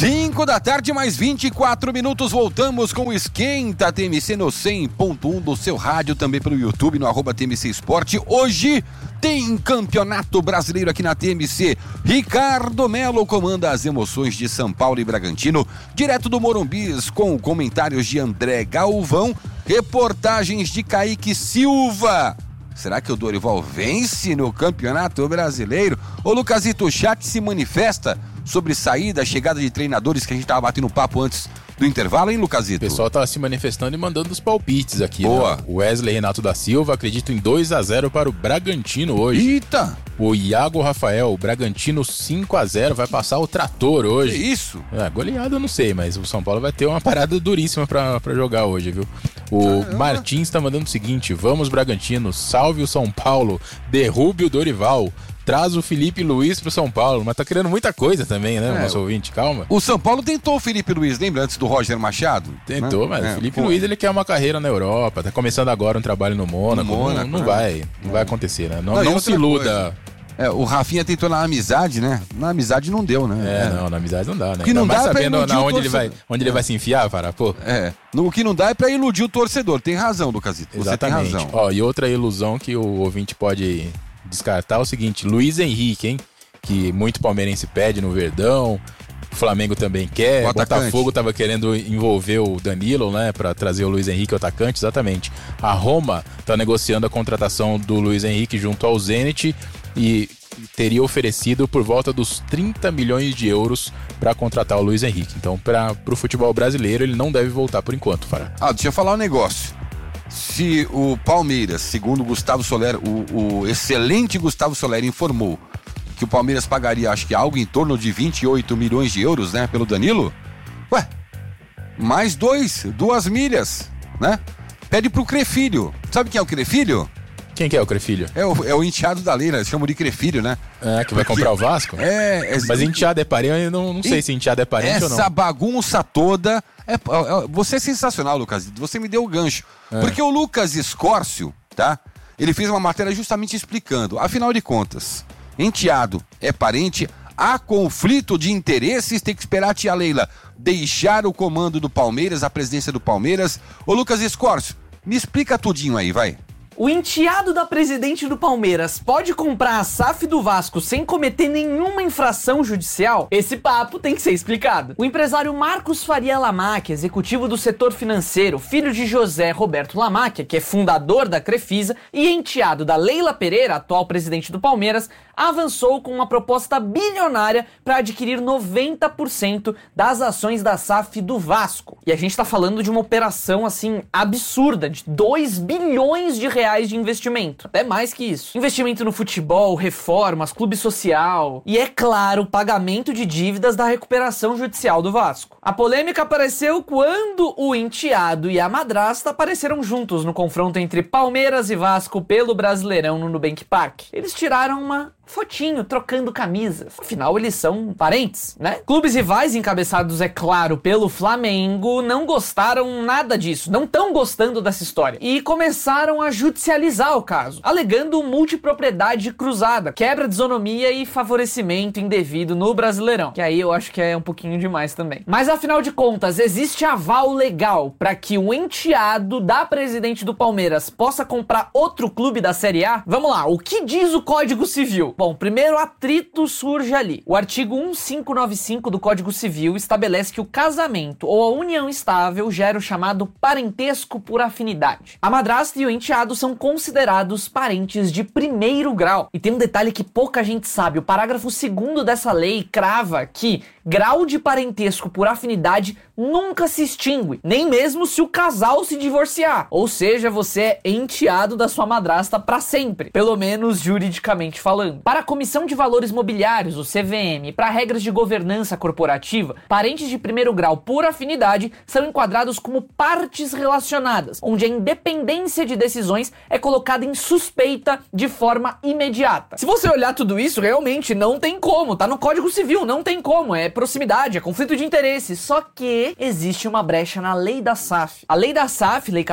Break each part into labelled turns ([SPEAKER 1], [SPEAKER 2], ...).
[SPEAKER 1] 5 da tarde, mais 24 minutos, voltamos com o Esquenta TMC no 100.1 do seu rádio, também pelo YouTube, no @TMC Esporte. Hoje tem Campeonato Brasileiro aqui na TMC. Ricardo Melo comanda as emoções de São Paulo e Bragantino, direto do Morumbis, com comentários de André Galvão, reportagens de Kaique Silva. Será que o Dorival vence no Campeonato Brasileiro? Ô Lucasito, o chat se manifesta sobre saída, chegada de treinadores, que a gente tava batendo papo antes do intervalo, hein, Lucasito?
[SPEAKER 2] O pessoal tava se manifestando e mandando os palpites aqui.
[SPEAKER 1] Boa.
[SPEAKER 2] Né? O Wesley Renato da Silva acredita em 2-0 para o Bragantino hoje.
[SPEAKER 1] Eita!
[SPEAKER 2] O Iago Rafael, o Bragantino 5-0, vai passar o trator hoje.
[SPEAKER 1] Que isso?
[SPEAKER 2] Goleada eu não sei, mas o São Paulo vai ter uma parada duríssima pra jogar hoje, viu? O Martins tá mandando o seguinte: vamos Bragantino, salve o São Paulo, derrube o Dorival, traz o Felipe Luiz pro São Paulo. Mas tá querendo muita coisa também, né, nosso ouvinte? Calma.
[SPEAKER 1] O São Paulo tentou o Felipe Luiz, lembra, antes do Roger Machado?
[SPEAKER 2] Tentou, né? Mas o Felipe Luiz, ele quer uma carreira na Europa, tá começando agora um trabalho no Mônaco. Não vai acontecer, né? Não se iluda.
[SPEAKER 1] O Rafinha tentou na amizade, né? Na amizade não deu, né?
[SPEAKER 2] Não, na amizade não dá, né?
[SPEAKER 1] O que não dá é pra iludir
[SPEAKER 2] onde ele vai se enfiar, pô.
[SPEAKER 1] O que não dá é pra iludir o torcedor. Tem razão, Lucasito. Você
[SPEAKER 2] Exatamente.
[SPEAKER 1] tem razão.
[SPEAKER 2] E outra ilusão que o ouvinte pode descartar é o seguinte: Luiz Henrique, hein? Que muito palmeirense pede no Verdão. O Flamengo também quer. O Botafogo tava querendo envolver o Danilo, né? Pra trazer o Luiz Henrique, o atacante, exatamente. A Roma tá negociando a contratação do Luiz Henrique junto ao Zenit e teria oferecido por volta dos 30 milhões de euros para contratar o Luiz Henrique. Então, pro futebol brasileiro, ele não deve voltar por enquanto, Fará.
[SPEAKER 1] Deixa eu falar um negócio. Se o Palmeiras, segundo o Gustavo Soler, o excelente Gustavo Soler informou que o Palmeiras pagaria, acho que algo em torno de 28 milhões de euros, né, pelo Danilo, mais 2 milhas, né? Pede pro Crefilho. Sabe quem é o Crefilho?
[SPEAKER 2] Quem que é o Crefilho?
[SPEAKER 1] É o enteado da lei, né? Chamam de Crefilho, né?
[SPEAKER 2] Que vai comprar o Vasco?
[SPEAKER 1] Mas
[SPEAKER 2] enteado é parente, eu não sei se enteado é parente ou não.
[SPEAKER 1] Essa bagunça toda... Você é sensacional, Lucas. Você me deu o gancho. Porque o Lucas Escórcio, tá? Ele fez uma matéria justamente explicando. Afinal de contas, enteado é parente, há conflito de interesses, tem que esperar a tia Leila deixar o comando do Palmeiras, a presidência do Palmeiras. Ô, Lucas Escórcio, me explica tudinho aí, vai.
[SPEAKER 3] O enteado da presidente do Palmeiras pode comprar a SAF do Vasco sem cometer nenhuma infração judicial? Esse papo tem que ser explicado. O empresário Marcos Faria Lamacchia, executivo do setor financeiro, filho de José Roberto Lamacchia, que é fundador da Crefisa, e enteado da Leila Pereira, atual presidente do Palmeiras, avançou com uma proposta bilionária para adquirir 90% das ações da SAF do Vasco. E a gente tá falando de uma operação, assim, absurda, de 2 bilhões de reais de investimento. Até mais que isso. Investimento no futebol, reformas, clube social e, é claro, pagamento de dívidas da recuperação judicial do Vasco. A polêmica apareceu quando o enteado e a madrasta apareceram juntos no confronto entre Palmeiras e Vasco pelo Brasileirão no Nubank Park. Eles tiraram uma fotinho, trocando camisas. Afinal, eles são parentes, né? Clubes rivais, encabeçados, é claro, pelo Flamengo, não gostaram nada disso, não estão gostando dessa história. E começaram a judicializar o caso, alegando multipropriedade cruzada, quebra de isonomia e favorecimento indevido no Brasileirão. Que aí eu acho que é um pouquinho demais também. Mas afinal de contas, existe aval legal para que o enteado da presidente do Palmeiras possa comprar outro clube da Série A? Vamos lá, o que diz o Código Civil? Bom, primeiro atrito surge ali. O artigo 1595 do Código Civil estabelece que o casamento ou a união estável gera o chamado parentesco por afinidade. A madrasta e o enteado são considerados parentes de primeiro grau. E tem um detalhe que pouca gente sabe. O parágrafo 2º dessa lei crava que grau de parentesco por afinidade nunca se extingue, nem mesmo se o casal se divorciar. Ou seja, você é enteado da sua madrasta para sempre, pelo menos juridicamente falando. Para a Comissão de Valores Mobiliários, o CVM, e para regras de governança corporativa, parentes de primeiro grau por afinidade são enquadrados como partes relacionadas, onde a independência de decisões é colocada em suspeita de forma imediata. Se você olhar tudo isso, realmente não tem como, tá no Código Civil, não tem como, é proximidade, é conflito de interesse. Só que existe uma brecha na lei da SAF. A lei da SAF, Lei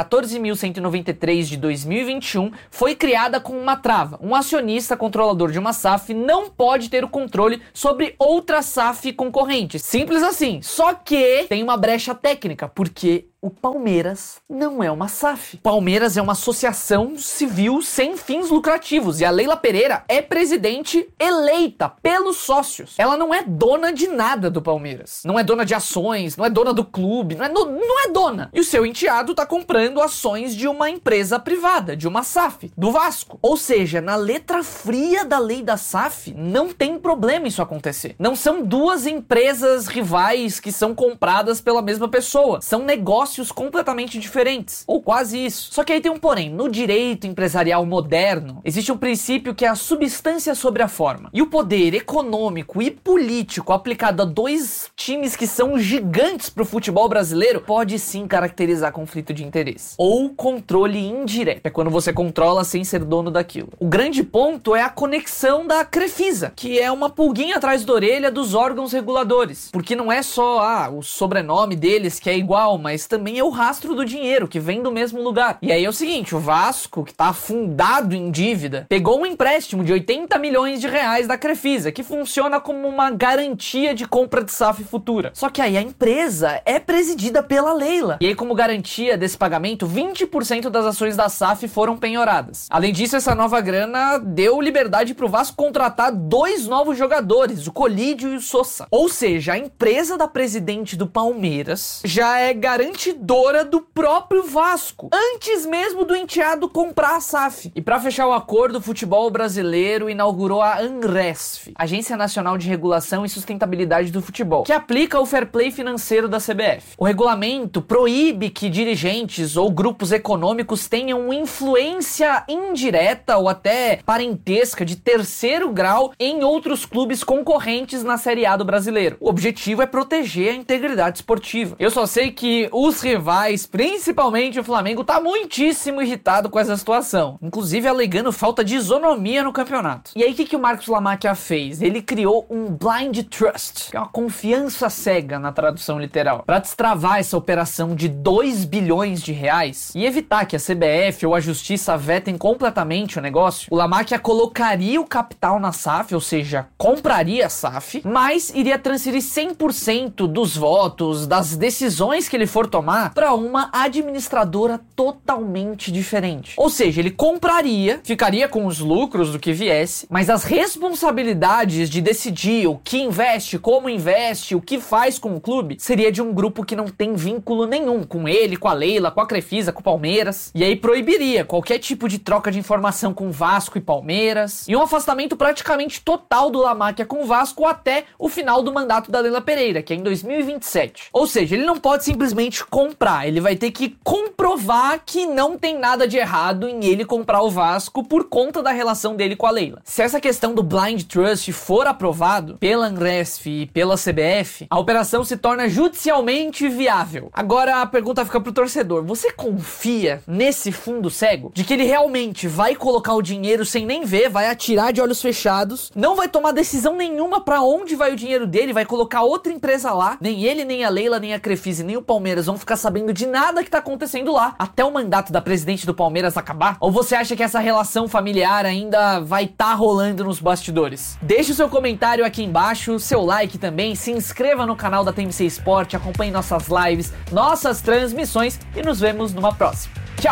[SPEAKER 3] 14.193 de 2021, foi criada com uma trava. Um acionista controlador de uma SAF não pode ter o controle sobre outra SAF concorrente. Simples assim. Só que tem uma brecha técnica, porque o Palmeiras não é uma SAF. Palmeiras é uma associação civil sem fins lucrativos e a Leila Pereira é presidente eleita pelos sócios. Ela não é dona de nada do Palmeiras. Não é dona de ações, não é dona do clube, não é dona. E o seu enteado tá comprando ações de uma empresa privada, de uma SAF, do Vasco. Ou seja, na letra fria da lei da SAF, não tem problema isso acontecer. Não são duas empresas rivais que são compradas pela mesma pessoa. São negócios completamente diferentes, ou quase isso. Só que aí tem um porém. No direito empresarial moderno, existe um princípio que é a substância sobre a forma. E o poder econômico e político aplicado a dois times que são gigantes pro futebol brasileiro pode sim caracterizar conflito de interesse. Ou controle indireto. É quando você controla sem ser dono daquilo. O grande ponto é a conexão da Crefisa, que é uma pulguinha atrás da orelha dos órgãos reguladores. Porque não é só o sobrenome deles que é igual, mas também é o rastro do dinheiro que vem do mesmo lugar. E aí é o seguinte, o Vasco, que tá afundado em dívida, pegou um empréstimo de 80 milhões de reais da Crefisa, que funciona como uma garantia de compra de SAF futura. Só que aí a empresa é presidida pela Leila. E aí, como garantia desse pagamento, 20% das ações da SAF foram penhoradas. Além disso, essa nova grana deu liberdade pro Vasco contratar 2 novos jogadores, o Colídio e o Sosa. Ou seja, a empresa da presidente do Palmeiras já é garantidora do próprio Vasco, antes mesmo do enteado comprar a SAF. E para fechar o acordo, o futebol brasileiro inaugurou a ANRESF, Agência Nacional de Regulação e Sustentabilidade do Futebol, que aplica o fair play financeiro da CBF. O regulamento proíbe que dirigentes ou grupos econômicos tenham influência indireta ou até parentesca de terceiro grau em outros clubes concorrentes na Série A do brasileiro. O objetivo é proteger a integridade esportiva. Eu só sei que os rivais, principalmente o Flamengo, tá muitíssimo irritado com essa situação, inclusive alegando falta de isonomia no campeonato. E aí o que o Marcos Lamacchia fez? Ele criou um blind trust, que é uma confiança cega na tradução literal, para destravar essa operação de 2 bilhões de reais e evitar que a CBF ou a Justiça vetem completamente o negócio. O Lamacchia colocaria o capital na SAF, ou seja, compraria a SAF, mas iria transferir 100% dos votos, das decisões que ele for tomar, para uma administradora totalmente diferente. Ou seja, ele compraria, ficaria com os lucros do que viesse, mas as responsabilidades de decidir o que investe, como investe, o que faz com o clube, seria de um grupo que não tem vínculo nenhum com ele, com a Leila, com a Crefisa, com o Palmeiras. E aí proibiria qualquer tipo de troca de informação com Vasco e Palmeiras, e um afastamento praticamente total do Lamacchia com o Vasco até o final do mandato da Leila Pereira, que é em 2027. Ou seja, ele não pode simplesmente comprar, ele vai ter que comprovar que não tem nada de errado em ele comprar o Vasco por conta da relação dele com a Leila. Se essa questão do blind trust for aprovado pela ANRESF e pela CBF, a operação se torna judicialmente viável. Agora a pergunta fica pro torcedor: você confia nesse fundo cego? De que ele realmente vai colocar o dinheiro sem nem ver, vai atirar de olhos fechados, não vai tomar decisão nenhuma pra onde vai o dinheiro dele, vai colocar outra empresa lá, nem ele, nem a Leila, nem a Crefisa, nem o Palmeiras vão ficar sabendo de nada que tá acontecendo lá, até o mandato da presidente do Palmeiras acabar? Ou você acha que essa relação familiar ainda vai tá rolando nos bastidores? Deixe o seu comentário aqui embaixo, seu like também, se inscreva no canal da TMC Sport, acompanhe nossas lives, nossas transmissões e nos vemos numa próxima. Tchau!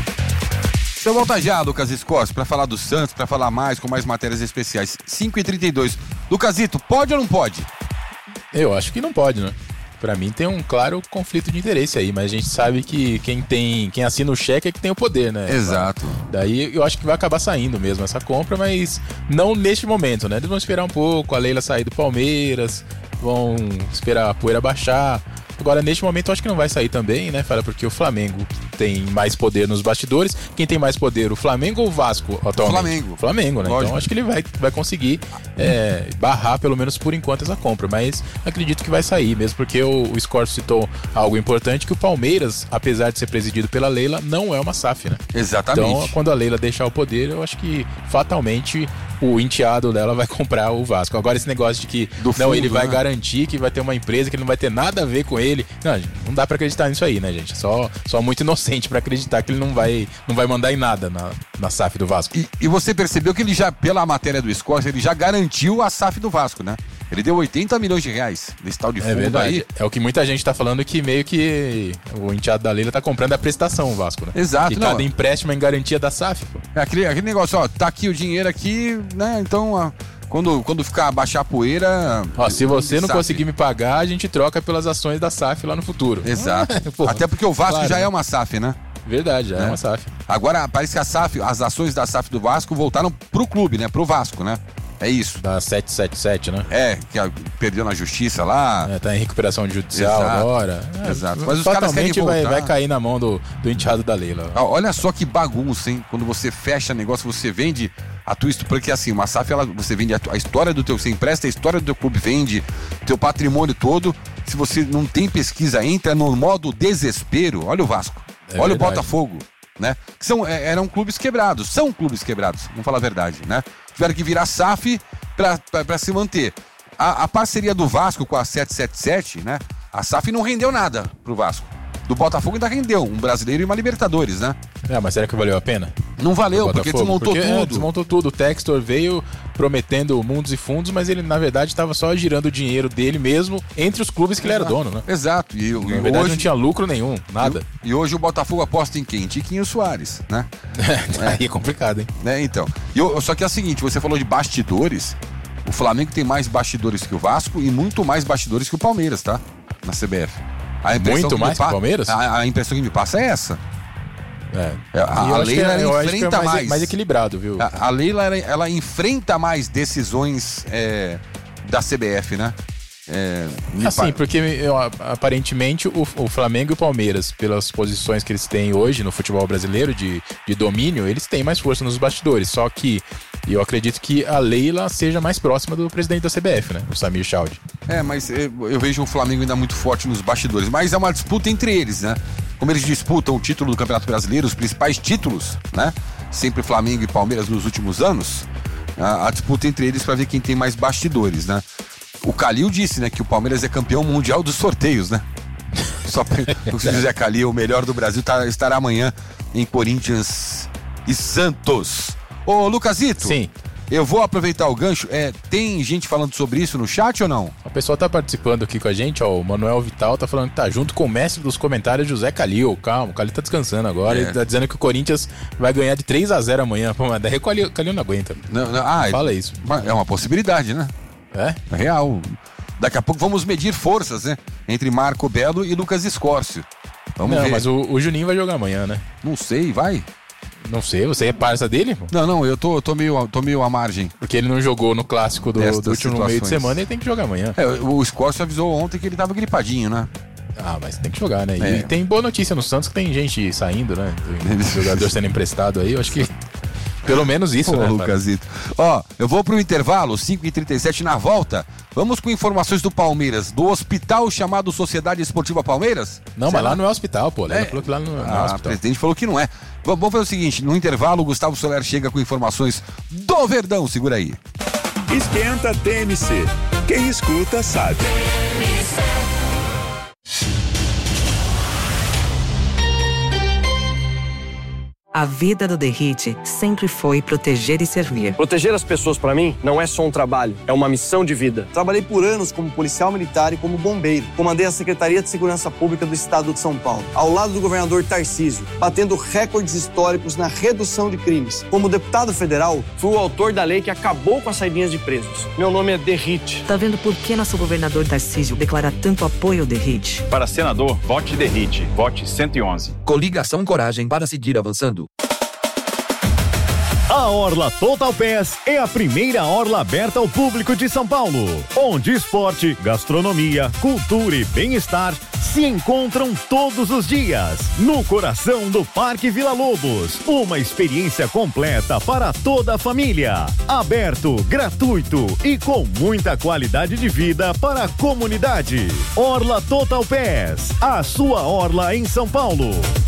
[SPEAKER 1] Eu volto já, Lucas Escorce, para falar do Santos, para falar mais, com mais matérias especiais. 5h32. Lucasito, pode ou não pode?
[SPEAKER 2] Eu acho que não pode, né? Pra mim tem um claro conflito de interesse aí, mas a gente sabe que quem assina o cheque é que tem o poder, né?
[SPEAKER 1] Exato.
[SPEAKER 2] Daí eu acho que vai acabar saindo mesmo essa compra, mas não neste momento, né? Eles vão esperar um pouco, a Leila sair do Palmeiras, vão esperar a poeira baixar. Agora, neste momento, eu acho que não vai sair também, né? Fala porque o Flamengo tem mais poder nos bastidores. Quem tem mais poder, o Flamengo ou o Vasco atualmente? Flamengo, né? Lógico. Então acho que ele vai conseguir barrar, pelo menos por enquanto, essa compra. Mas acredito que vai sair, mesmo porque o Scorcio citou algo importante, que o Palmeiras, apesar de ser presidido pela Leila, não é uma SAF, né?
[SPEAKER 1] Exatamente.
[SPEAKER 2] Então, quando a Leila deixar o poder, eu acho que fatalmente o enteado dela vai comprar o Vasco. Agora esse negócio de que ele vai garantir que vai ter uma empresa que não vai ter nada a ver com ele. Não dá pra acreditar nisso aí, né, gente? Só muito inocente pra acreditar que ele não vai mandar em nada na SAF do Vasco.
[SPEAKER 1] E você percebeu que ele já, pela matéria do Scorcio, ele já garantiu a SAF do Vasco, né? Ele deu 80 milhões de reais nesse tal de fundo. É verdade. Aí.
[SPEAKER 2] É o que muita gente tá falando, que meio que o enteado da Leila tá comprando a prestação, o Vasco, né?
[SPEAKER 1] Exato.
[SPEAKER 2] E cada empréstimo é em garantia da SAF, pô.
[SPEAKER 1] Aquele negócio, tá aqui o dinheiro aqui, né? Então, quando ficar baixar a poeira...
[SPEAKER 2] se você não conseguir me pagar, a gente troca pelas ações da SAF lá no futuro.
[SPEAKER 1] Exato. Até porque o Vasco já é uma SAF, né?
[SPEAKER 2] Verdade, já é uma SAF.
[SPEAKER 1] Agora, parece que as ações da SAF do Vasco voltaram pro clube, né? Pro Vasco, né? É isso.
[SPEAKER 2] Da 777, né?
[SPEAKER 1] Que perdeu na justiça lá.
[SPEAKER 2] Tá em recuperação judicial agora.
[SPEAKER 1] Exato. Mas os caras querem voltar.
[SPEAKER 2] Vai cair na mão do enteado da Leila.
[SPEAKER 1] Olha só que bagunça, hein? Quando você fecha negócio, você vende a tua história. Porque assim, uma SAF, você vende a história do teu... Você empresta a história do teu clube, vende teu patrimônio todo. Se você não tem pesquisa, entra no modo desespero. Olha o Vasco. Olha o Botafogo, né? Que eram clubes quebrados. São clubes quebrados, vamos falar a verdade, né? Tiveram que virar SAF pra se manter. A parceria do Vasco com a 777, né? A SAF não rendeu nada pro Vasco. Do Botafogo ainda rendeu, um brasileiro e uma Libertadores, né?
[SPEAKER 2] Mas será que valeu a pena?
[SPEAKER 1] Não valeu, porque desmontou tudo.
[SPEAKER 2] Desmontou tudo. O Textor veio prometendo mundos e fundos, mas ele, na verdade, estava só girando o dinheiro dele mesmo entre os clubes que ele era dono, né?
[SPEAKER 1] Exato.
[SPEAKER 2] E na verdade, hoje não tinha lucro nenhum, nada.
[SPEAKER 1] E hoje o Botafogo aposta em quem? Tiquinho Soares, né?
[SPEAKER 2] Aí é complicado, hein?
[SPEAKER 1] Então. Só que é o seguinte, você falou de bastidores. O Flamengo tem mais bastidores que o Vasco e muito mais bastidores que o Palmeiras, tá? Na CBF.
[SPEAKER 2] Muito mais que o Palmeiras?
[SPEAKER 1] A impressão que me passa é essa. A Leila enfrenta
[SPEAKER 2] mais equilibrado, viu?
[SPEAKER 1] A Leila, ela enfrenta mais decisões da CBF, né?
[SPEAKER 2] Porque aparentemente o Flamengo e o Palmeiras, pelas posições que eles têm hoje no futebol brasileiro de domínio, eles têm mais força nos bastidores. Só que eu acredito que a Leila seja mais próxima do presidente da CBF, né? O Samir Chaudhry.
[SPEAKER 1] Mas eu vejo o Flamengo ainda muito forte nos bastidores. Mas é uma disputa entre eles, né? Como eles disputam o título do Campeonato Brasileiro, os principais títulos, né? Sempre Flamengo e Palmeiras nos últimos anos. A disputa entre eles para ver quem tem mais bastidores, né? O Calil disse, né, que o Palmeiras é campeão mundial dos sorteios, né? Só o José Calil, o melhor do Brasil, estará amanhã em Corinthians e Santos. Ô, Lucasito.
[SPEAKER 2] Sim.
[SPEAKER 1] Eu vou aproveitar o gancho. Tem gente falando sobre isso no chat ou não?
[SPEAKER 2] O pessoal tá participando aqui com a gente, ó. O Manuel Vital tá falando que tá junto com o mestre dos comentários, José Calil. Calma, o Calil tá descansando agora. Ele tá dizendo que o Corinthians vai ganhar de 3-0 amanhã. Pô, mas daí o Calil não aguenta.
[SPEAKER 1] Não,
[SPEAKER 2] fala isso.
[SPEAKER 1] É uma possibilidade, né? É real. Daqui a pouco vamos medir forças, né? Entre Marco Belo e Lucas Scorcio. Vamos ver.
[SPEAKER 2] Mas o Juninho vai jogar amanhã, né?
[SPEAKER 1] Não sei, vai?
[SPEAKER 2] Não sei, você é parça dele?
[SPEAKER 1] Não, eu tô meio à margem.
[SPEAKER 2] Porque ele não jogou no clássico do último meio de semana, ele tem que jogar amanhã.
[SPEAKER 1] O Scorcio avisou ontem que ele tava gripadinho, né?
[SPEAKER 2] Mas tem que jogar, né? E tem boa notícia no Santos que tem gente saindo, né? Tem jogador sendo emprestado aí, eu acho que... Pelo menos isso, né,
[SPEAKER 1] Lucasito? Eu vou pro intervalo, 5h37 na volta. Vamos com informações do Palmeiras, do hospital chamado Sociedade Esportiva Palmeiras?
[SPEAKER 2] Não, mas lá não é hospital, pô. Ele falou que lá não é hospital.
[SPEAKER 1] O presidente falou que não é. Vamos fazer o seguinte, no intervalo, o Gustavo Soler chega com informações do Verdão. Segura aí.
[SPEAKER 4] Esquenta TMC. Quem escuta sabe.
[SPEAKER 5] A vida do Derrite sempre foi proteger e servir.
[SPEAKER 6] Proteger as pessoas, pra mim, não é só um trabalho, é uma missão de vida.
[SPEAKER 7] Trabalhei por anos como policial militar e como bombeiro. Comandei a Secretaria de Segurança Pública do Estado de São Paulo, ao lado do governador Tarcísio, batendo recordes históricos na redução de crimes. Como deputado federal,
[SPEAKER 6] fui o autor da lei que acabou com as saidinhas de presos. Meu nome é Derrite.
[SPEAKER 5] Tá vendo por que nosso governador Tarcísio declara tanto apoio ao Derrite?
[SPEAKER 8] Para senador, vote Derrite. Vote 111.
[SPEAKER 9] Coligação Coragem para seguir avançando.
[SPEAKER 10] A Orla Total Pass é a primeira orla aberta ao público de São Paulo, onde esporte, gastronomia, cultura e bem-estar se encontram todos os dias no coração do Parque Vila Lobos. Uma experiência completa para toda a família. Aberto, gratuito e com muita qualidade de vida para a comunidade. Orla Total Pass, a sua orla em São Paulo.